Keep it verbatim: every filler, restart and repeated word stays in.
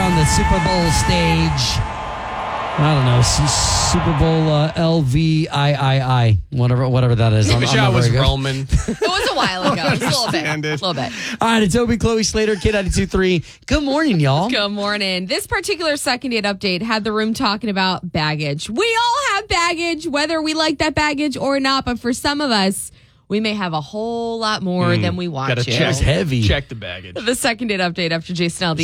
on the Super Bowl stage. I don't know, S- Super Bowl uh, L V I I I, whatever whatever that is. The shot was Roman. It was a while ago. Just a little bit. A little bit. All right, it's Obie, Chloe Slater, K ninety-two point three. Good morning, y'all. Good morning. This particular second date update had the room talking about baggage. We all have baggage, whether we like that baggage or not. But for some of us, we may have a whole lot more mm, than we want gotta to. Check, it's heavy. Check the baggage. The second date update after Jason L D.